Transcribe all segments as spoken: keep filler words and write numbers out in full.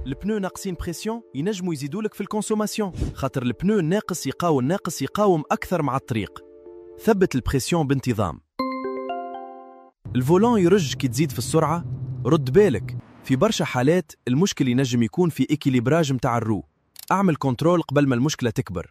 البنو ناقصين بريسيون ينجموا يزيدولك في الكونسوماسيون، خاطر البنو الناقص يقاوم الناقص يقاوم أكثر مع الطريق. ثبت البريسيون بانتظام. الفولون يرج كي تزيد في السرعة، رد بالك في برشا حالات المشكل ينجم يكون في إكيليبراج متاع الرو. أعمل كنترول قبل ما المشكلة تكبر.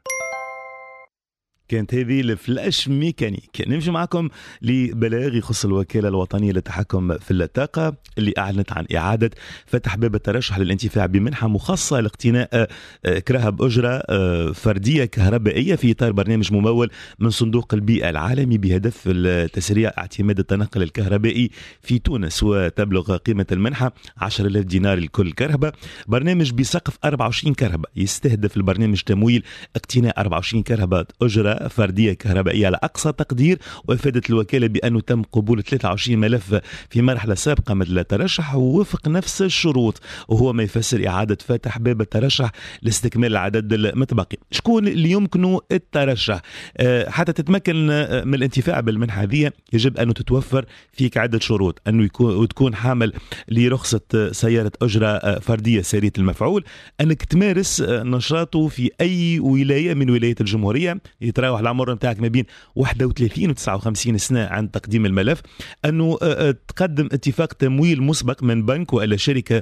كانت هذه الفلاش ميكانيك. نمشي معكم لبلاغ يخص الوكالة الوطنية للتحكم في الطاقة اللي أعلنت عن إعادة فتح باب الترشح للانتفاع بمنحة مخصصة لاقتناء كراهة بأجرة فردية كهربائية في إطار برنامج ممول من صندوق البيئة العالمي بهدف تسريع اعتماد التنقل الكهربائي في تونس، وتبلغ قيمة المنحة عشرة آلاف دينار لكل كرهبة. برنامج بسقف أربعة وعشرين كرهبة. يستهدف البرنامج تمويل اقتناء أربعة وعشرين كرهبة أجرة فردية كهربائية على أقصى تقدير. وأفادت الوكالة بأنه تم قبول ثلاثة وعشرين ملف في مرحلة سابقة من الترشح ووفق نفس الشروط، وهو ما يفسر إعادة فتح باب الترشح لاستكمال العدد المتبقي. شكون اللي يمكنه الترشح؟ أه حتى تتمكن من الانتفاع بالمنحة هذه يجب أن تتوفر فيك عدة شروط: أنه يكون تكون حامل لرخصة سيارة أجرة فردية سارية المفعول، أنك تمارس نشاطه في أي ولاية من ولايات الجمهورية، يتراوح العمر نتاعك ما بين واحد وثلاثين و تسعة وخمسين سنة عند تقديم الملف، أنه تقدم اتفاق تمويل مسبق من بنك وإلا شركة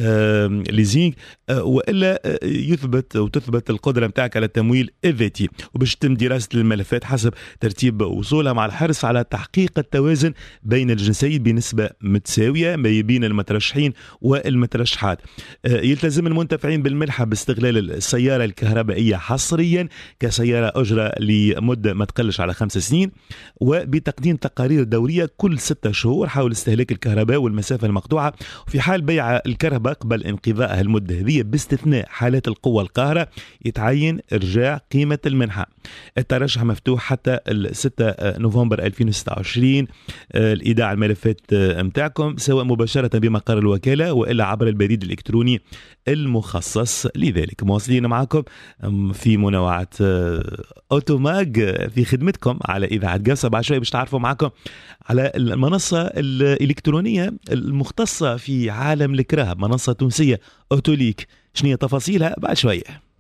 ليزينج، وإلا يثبت وتثبت القدرة نتاعك على التمويل الذاتي، وباش تتم دراسة الملفات حسب ترتيب وصولها مع الحرص على تحقيق التوازن بين الجنسين بنسبة متساوية ما بين المترشحين والمترشحات. يلتزم المنتفعين بالمنحة باستغلال السيارة الكهربائية حصريا كسيارة أجرة لمدة ما تقلش على خمس سنين، وبتقديم تقارير دورية كل ستة شهور حول استهلاك الكهرباء والمسافة المقطوعة. وفي حال بيع الكهرباء قبل انقضائها المدة هذه باستثناء حالات القوة القاهرة يتعين إرجاع قيمة المنحة. الترشح مفتوح حتى ستة نوفمبر ألفين وستة وعشرين. الإيداع الملفات متاعكم سواء مباشرة بمقر الوكالة وإلا عبر البريد الإلكتروني المخصص لذلك. مواصلين معكم في منوعات أوتوماج في خدمتكم على إذاعة قصة. بعد شوي باش تعرفوا معكم على المنصة الإلكترونية المختصة في عالم الكراهب، منصة تونسية أوتوليك. شنو تفاصيلها بعد شوية.